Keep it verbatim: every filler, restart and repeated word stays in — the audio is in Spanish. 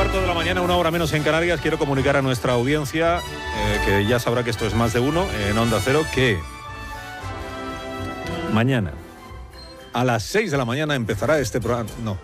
cuarto de la mañana, una hora menos en Canarias. Quiero comunicar a nuestra audiencia, eh, que ya sabrá que esto es más de uno, en Onda Cero, que mañana a las seis de la mañana empezará este programa. No,